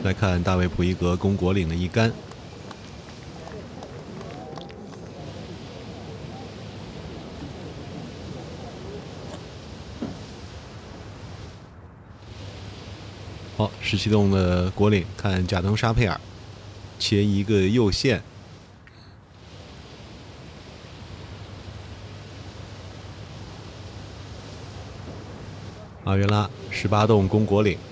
来看大卫普伊格攻果岭的一杆。好，17洞的果岭，看贾登沙佩尔切一个右线。阿约拉18洞攻果岭。